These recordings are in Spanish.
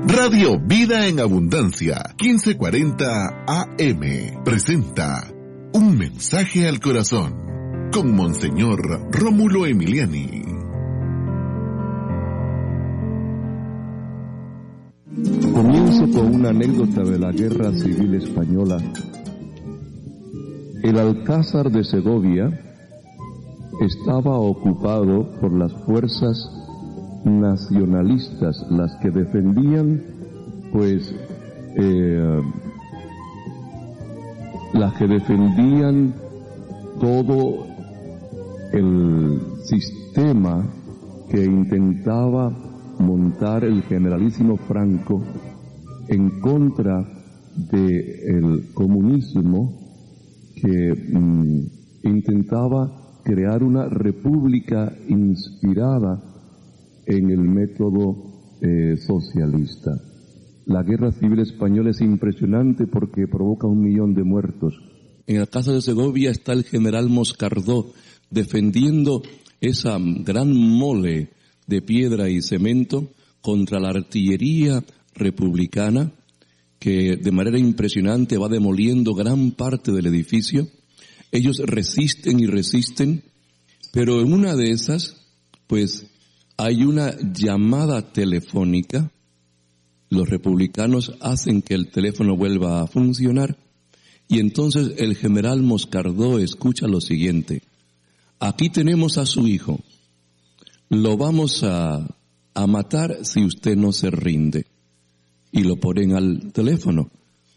Radio Vida en Abundancia, 1540 AM, presenta Un Mensaje al Corazón, con Monseñor Rómulo Emiliani. Comienzo con una anécdota de la Guerra Civil Española. El Alcázar de Segovia estaba ocupado por las fuerzas nacionalistas, las que defendían, todo el sistema que intentaba montar el generalísimo Franco en contra del comunismo, que intentaba crear una república inspirada en el método socialista. La Guerra Civil Española es impresionante porque provoca 1 millón de muertos. En el caso de Segovia está el general Moscardó defendiendo esa gran mole de piedra y cemento contra la artillería republicana que de manera impresionante va demoliendo gran parte del edificio. Ellos resisten y resisten, pero en una de esas, hay una llamada telefónica. Los republicanos hacen que el teléfono vuelva a funcionar y entonces el general Moscardó escucha lo siguiente: aquí tenemos a su hijo, lo vamos a matar si usted no se rinde. Y lo ponen al teléfono.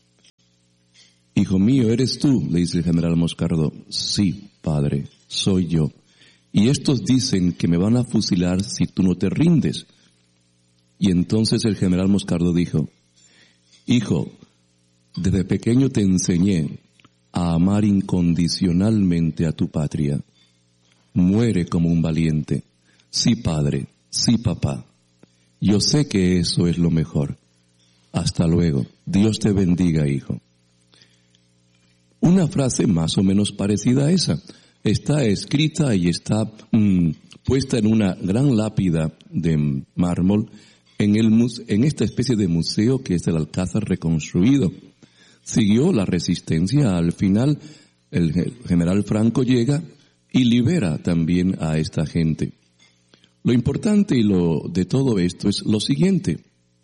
Hijo mío, ¿eres tú?, le dice el general Moscardó. Sí, padre, soy yo. Y estos dicen que me van a fusilar si tú no te rindes. Y entonces el general Moscardó dijo: hijo, desde pequeño te enseñé a amar incondicionalmente a tu patria. Muere como un valiente. Sí, padre, sí, papá. Yo sé que eso es lo mejor. Hasta luego. Dios te bendiga, hijo. Una frase más o menos parecida a esa está escrita y está puesta en una gran lápida de mármol en esta especie de museo que es el Alcázar reconstruido. Siguió la resistencia. Al final el general Franco llega y libera también a esta gente. Lo importante y lo de todo esto es lo siguiente: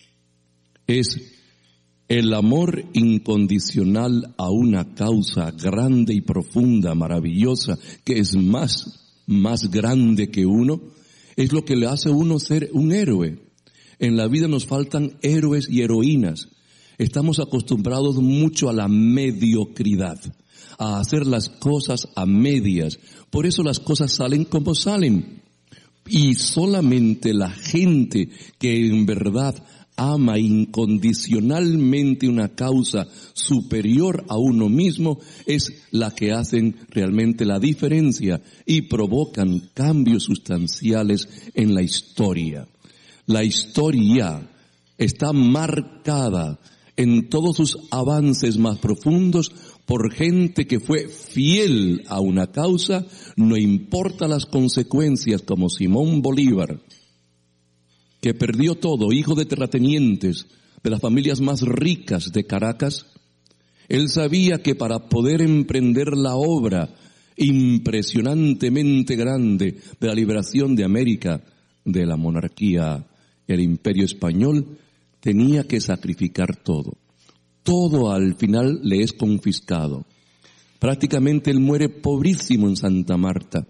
es el amor incondicional a una causa grande y profunda, maravillosa, que es más grande que uno, es lo que le hace a uno ser un héroe. En la vida nos faltan héroes y heroínas. Estamos acostumbrados mucho a la mediocridad, a hacer las cosas a medias. Por eso las cosas salen como salen. Y solamente la gente que en verdad ama incondicionalmente una causa superior a uno mismo es la que hacen realmente la diferencia y provocan cambios sustanciales en la historia. La historia está marcada en todos sus avances más profundos por gente que fue fiel a una causa, no importa las consecuencias, como Simón Bolívar, que perdió todo, hijo de terratenientes, de las familias más ricas de Caracas. Él sabía que para poder emprender la obra impresionantemente grande de la liberación de América, de la monarquía, el imperio español, tenía que sacrificar todo. Todo al final le es confiscado. Prácticamente él muere pobrísimo en Santa Marta.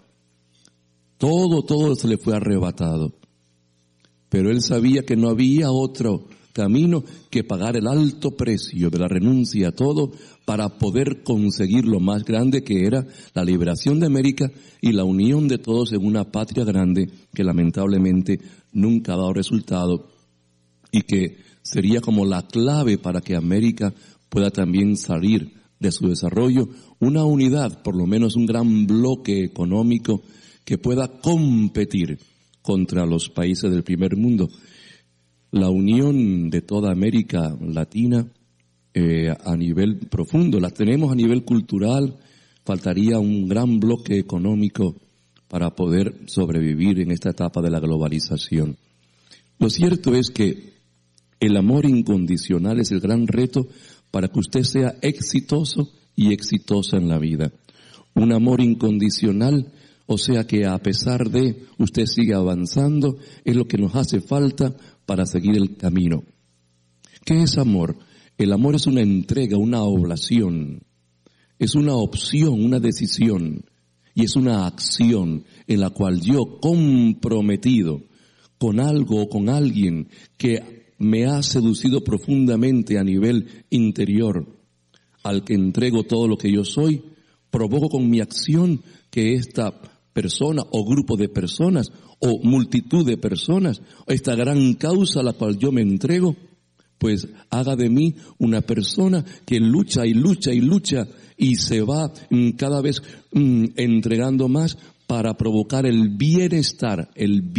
Todo se le fue arrebatado. Pero él sabía que no había otro camino que pagar el alto precio de la renuncia a todo para poder conseguir lo más grande, que era la liberación de América y la unión de todos en una patria grande que lamentablemente nunca ha dado resultado y que sería como la clave para que América pueda también salir de su desarrollo, una unidad, por lo menos un gran bloque económico que pueda competir contra los países del primer mundo. La unión de toda América Latina a nivel profundo, la tenemos a nivel cultural, faltaría un gran bloque económico para poder sobrevivir en esta etapa de la globalización. Lo cierto es que El amor incondicional es el gran reto para que usted sea exitoso y exitosa en la vida. Un amor incondicional, o sea que a pesar de usted sigue avanzando, es lo que nos hace falta para seguir el camino. ¿Qué es amor? El amor es una entrega, una oblación, es una opción, una decisión y es una acción en la cual yo, comprometido con algo o con alguien que me ha seducido profundamente a nivel interior, al que entrego todo lo que yo soy, provoco con mi acción que esta persona o grupo de personas o multitud de personas, esta gran causa a la cual yo me entrego, pues haga de mí una persona que lucha y lucha y lucha y se va cada vez entregando más para provocar el bienestar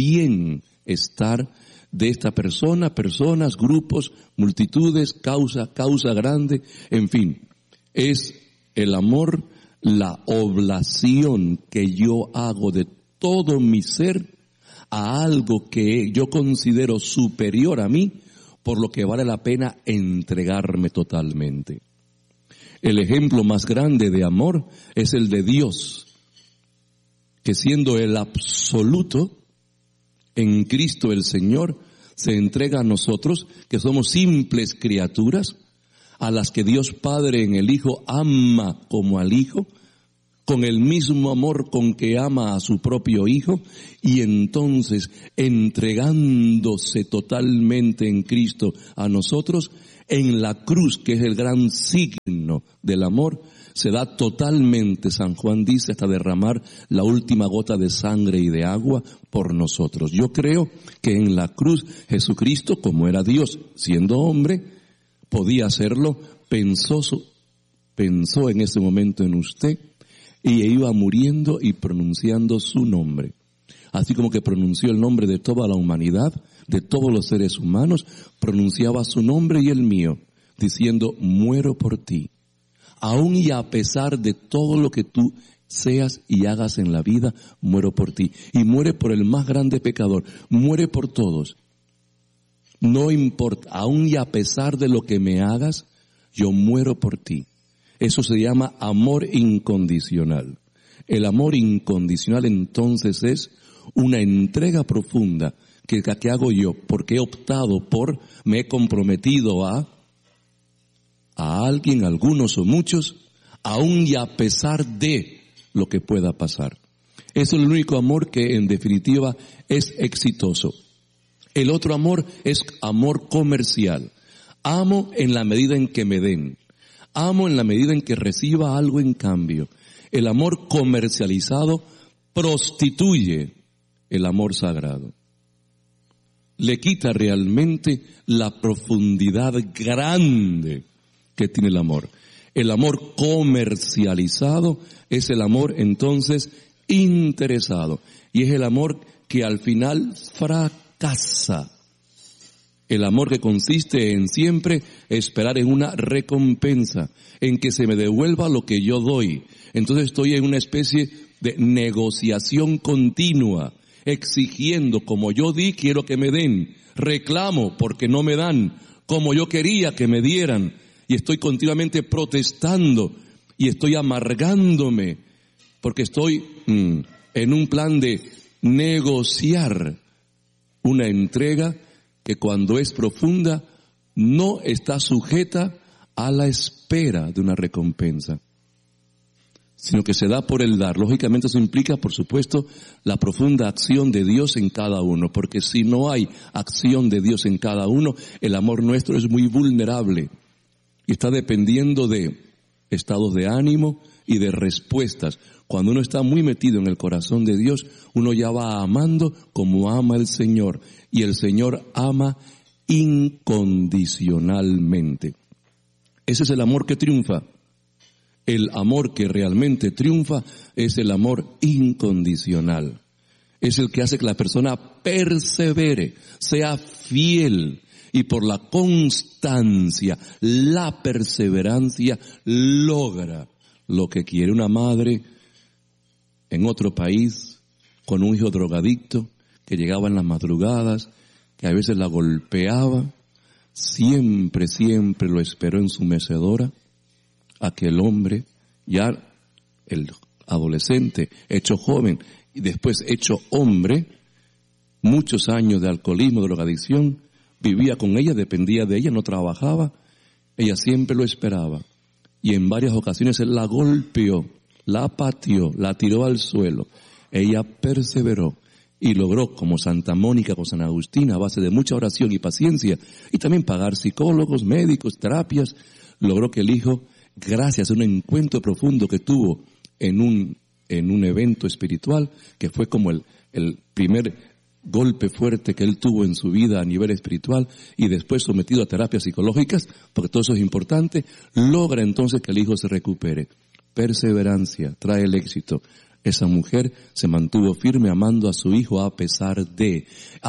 de esta persona, personas, grupos, multitudes, causa grande, en fin. Es el amor, la oblación que yo hago de todo mi ser a algo que yo considero superior a mí, por lo que vale la pena entregarme totalmente. El ejemplo más grande de amor es el de Dios, que siendo el absoluto, en Cristo el Señor, se entrega a nosotros, que somos simples criaturas, a las que Dios Padre en el Hijo ama como al Hijo, con el mismo amor con que ama a su propio Hijo, y entonces entregándose totalmente en Cristo a nosotros, en la cruz, que es el gran signo del amor, se da totalmente, San Juan dice, hasta derramar la última gota de sangre y de agua por nosotros. Yo creo que en la cruz Jesucristo, como era Dios, siendo hombre, podía hacerlo, pensó en ese momento en usted y iba muriendo y pronunciando su nombre. Así como que pronunció el nombre de toda la humanidad, de todos los seres humanos, pronunciaba su nombre y el mío, diciendo, muero por ti. Aún y a pesar de todo lo que tú seas y hagas en la vida, muero por ti. Y muere por el más grande pecador, muere por todos. No importa, aún y a pesar de lo que me hagas, yo muero por ti. Eso se llama amor incondicional. El amor incondicional entonces es una entrega profunda que hago yo porque he optado me he comprometido a alguien, algunos o muchos, aún y a pesar de lo que pueda pasar. Eso es el único amor que en definitiva es exitoso. El otro amor es amor comercial. Amo en la medida en que me den. Amo en la medida en que reciba algo en cambio. El amor comercializado prostituye el amor sagrado. Le quita realmente la profundidad grande que tiene el amor. El amor comercializado es el amor entonces interesado. Y es el amor que al final fracasa. El amor que consiste en siempre esperar en una recompensa, en que se me devuelva lo que yo doy. Entonces estoy en una especie de negociación continua, exigiendo como yo di, quiero que me den. Reclamo porque no me dan como yo quería que me dieran. Y estoy continuamente protestando y estoy amargándome porque estoy en un plan de negociar una entrega que cuando es profunda no está sujeta a la espera de una recompensa, sino que se da por el dar. Lógicamente eso implica, por supuesto, la profunda acción de Dios en cada uno, porque si no hay acción de Dios en cada uno, el amor nuestro es muy vulnerable y está dependiendo de estados de ánimo y de respuestas. Cuando uno está muy metido en el corazón de Dios, uno ya va amando como ama el Señor, y el Señor ama incondicionalmente. Ese es el amor que triunfa. El amor que realmente triunfa es el amor incondicional. Es el que hace que la persona persevere, sea fiel, y por la constancia, la perseverancia, logra lo que quiere. Una madre en otro país con un hijo drogadicto que llegaba en las madrugadas, que a veces la golpeaba, siempre lo esperó en su mecedora, a que el hombre, ya el adolescente, hecho joven y después hecho hombre, muchos años de alcoholismo, de drogadicción, vivía con ella, dependía de ella, no trabajaba, ella siempre lo esperaba. Y en varias ocasiones él la golpeó, la pateó, la tiró al suelo. Ella perseveró y logró, como Santa Mónica con San Agustín, a base de mucha oración y paciencia, y también pagar psicólogos, médicos, terapias, logró que el hijo, gracias a un encuentro profundo que tuvo en un evento espiritual, que fue como el primer golpe fuerte que él tuvo en su vida a nivel espiritual, y después sometido a terapias psicológicas, porque todo eso es importante, logra entonces que el hijo se recupere. Perseverancia trae el éxito. Esa mujer se mantuvo firme amando a su hijo a pesar de,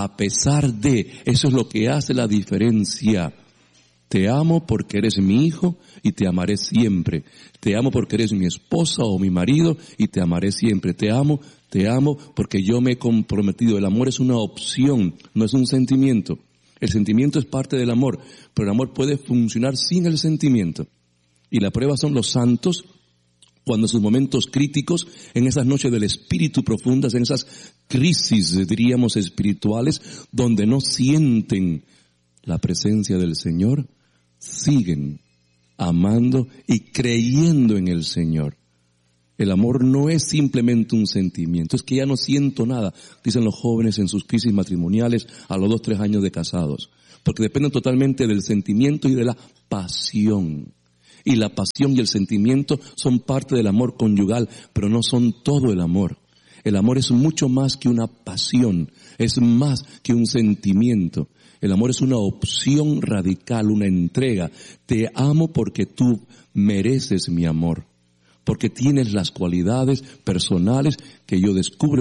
eso es lo que hace la diferencia. Te amo porque eres mi hijo y te amaré siempre. Te amo porque eres mi esposa o mi marido y te amaré siempre. Te amo porque yo me he comprometido. El amor es una opción, no es un sentimiento. El sentimiento es parte del amor, pero el amor puede funcionar sin el sentimiento. Y la prueba son los santos, cuando en sus momentos críticos, en esas noches del espíritu profundas, en esas crisis, diríamos, espirituales, donde no sienten la presencia del Señor, siguen amando y creyendo en el Señor. El amor no es simplemente un sentimiento, es que ya no siento nada, dicen los jóvenes en sus crisis matrimoniales a los 2-3 años de casados, porque dependen totalmente del sentimiento y de la pasión. Y la pasión y el sentimiento son parte del amor conyugal, pero no son todo el amor. El amor es mucho más que una pasión, es más que un sentimiento. El amor es una opción radical, una entrega. Te amo porque tú mereces mi amor, porque tienes las cualidades personales que yo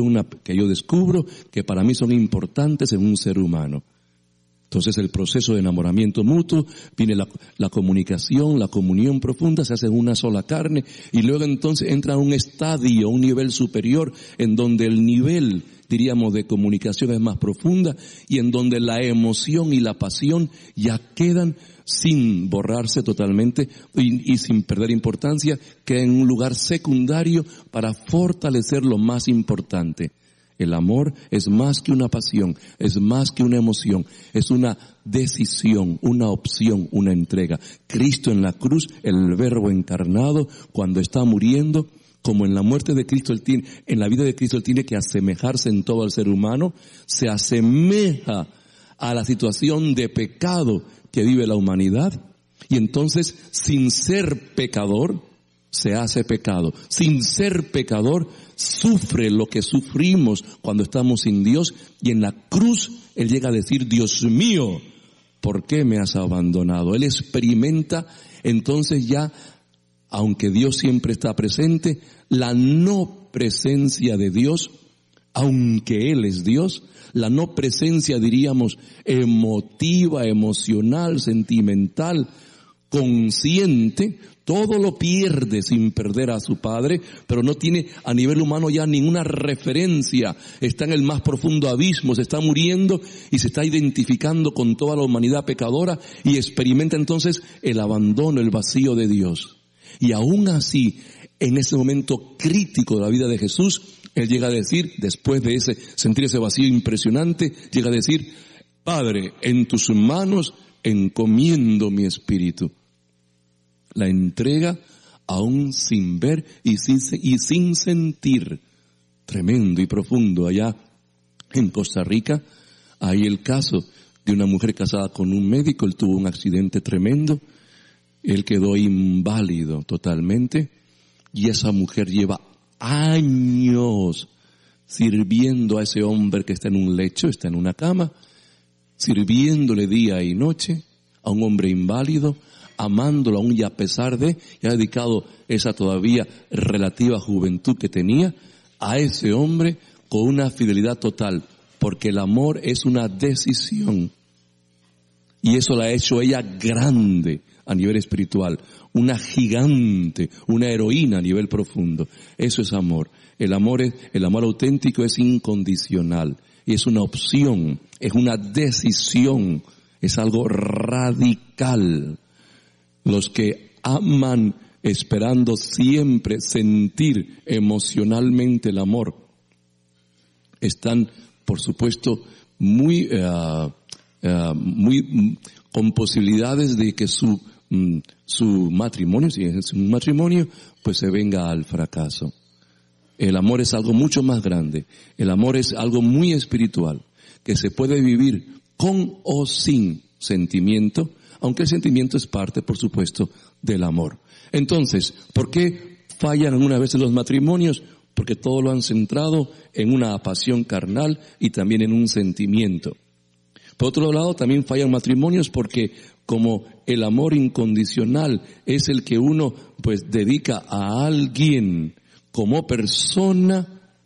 descubro que para mí son importantes en un ser humano. Entonces el proceso de enamoramiento mutuo, viene la comunicación, la comunión profunda, se hace en una sola carne, y luego entonces entra a un estadio, un nivel superior, en donde el nivel, diríamos, de comunicación es más profunda, y en donde la emoción y la pasión ya quedan sin borrarse totalmente y sin perder importancia, quedan en un lugar secundario para fortalecer lo más importante. El amor es más que una pasión, es más que una emoción, es una decisión, una opción, una entrega. Cristo en la cruz, el Verbo encarnado, cuando está muriendo, como en la muerte de Cristo, en la vida de Cristo, Él tiene que asemejarse en todo al ser humano, se asemeja a la situación de pecado que vive la humanidad, y entonces, sin ser pecador, se hace pecado. Sin ser pecador, sufre lo que sufrimos cuando estamos sin Dios, y en la cruz Él llega a decir: Dios mío, ¿por qué me has abandonado? Él experimenta entonces ya, aunque Dios siempre está presente, la no presencia de Dios, aunque Él es Dios, la no presencia, diríamos, emotiva, emocional, sentimental, consciente. Todo lo pierde sin perder a su Padre, pero no tiene a nivel humano ya ninguna referencia. Está en el más profundo abismo, se está muriendo y se está identificando con toda la humanidad pecadora, y experimenta entonces el abandono, el vacío de Dios. Y aún así, en ese momento crítico de la vida de Jesús, Él llega a decir, después de sentir ese vacío impresionante, llega a decir: Padre, en tus manos encomiendo mi espíritu. La entrega aún sin ver y sin sentir. Tremendo y profundo. Allá en Costa Rica hay el caso de una mujer casada con un médico. Él tuvo un accidente tremendo. Él quedó inválido totalmente, y esa mujer lleva años sirviendo a ese hombre que está en un lecho, está en una cama, sirviéndole día y noche a un hombre inválido, amándolo aún y a pesar de, y ha dedicado esa todavía relativa juventud que tenía a ese hombre con una fidelidad total, porque el amor es una decisión, y eso la ha hecho ella grande a nivel espiritual, una gigante, una heroína a nivel profundo. Eso es amor. El amor auténtico es incondicional, y es una opción, es una decisión, es algo radical. Los que aman esperando siempre sentir emocionalmente el amor están, por supuesto, muy con posibilidades de que su matrimonio, si es un matrimonio, pues se venga al fracaso. El amor es algo mucho más grande. El amor es algo muy espiritual, que se puede vivir con o sin sentimiento, aunque el sentimiento es parte, por supuesto, del amor. Entonces, ¿por qué fallan algunas veces los matrimonios? Porque todo lo han centrado en una pasión carnal y también en un sentimiento. Por otro lado, también fallan matrimonios porque como el amor incondicional es el que uno pues dedica a alguien como persona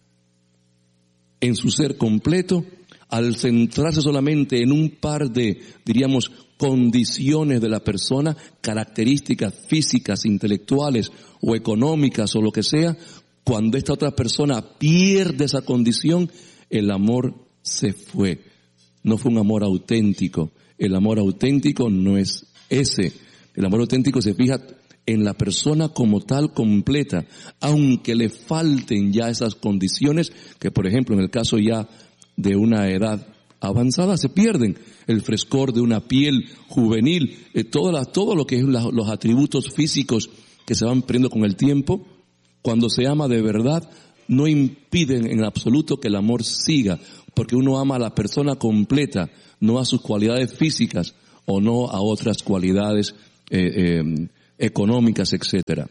en su ser completo, al centrarse solamente en un par de, diríamos, condiciones de la persona, características físicas, intelectuales o económicas o lo que sea, cuando esta otra persona pierde esa condición, el amor se fue. No fue un amor auténtico. El amor auténtico no es ese. El amor auténtico se fija en la persona como tal completa, aunque le falten ya esas condiciones que, por ejemplo, en el caso ya de una edad avanzada se pierden. El frescor de una piel juvenil, todo lo que es los atributos físicos que se van perdiendo con el tiempo. Cuando se ama de verdad, no impiden en absoluto que el amor siga, porque uno ama a la persona completa, no a sus cualidades físicas o no a otras cualidades económicas, etcétera.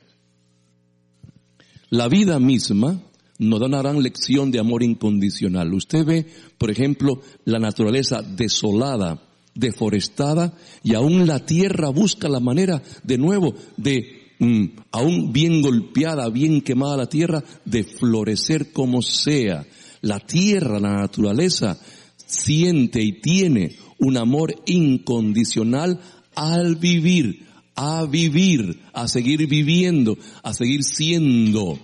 La vida misma nos da una gran lección de amor incondicional. Usted ve, por ejemplo, la naturaleza desolada, deforestada, y aún la tierra busca la manera de nuevo de, aún bien golpeada, bien quemada la tierra, de florecer como sea. La tierra, la naturaleza, siente y tiene un amor incondicional al vivir, a seguir viviendo, a seguir siendo.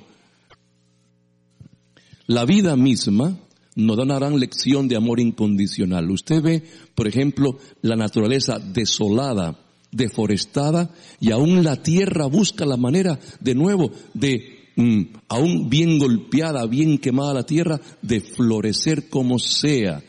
La vida misma nos da una gran lección de amor incondicional. Usted ve, por ejemplo, la naturaleza desolada, deforestada, y aún la tierra busca la manera de nuevo de, aún bien golpeada, bien quemada la tierra, de florecer como sea.